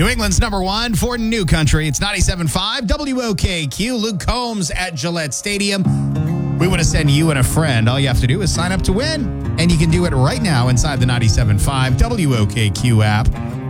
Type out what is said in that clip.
New England's number one for New Country. It's 97.5 WOKQ. Luke Combs at Gillette Stadium. We want to send you and a friend. All you have to do is sign up to win. And you can do it right now inside the 97.5 WOKQ app.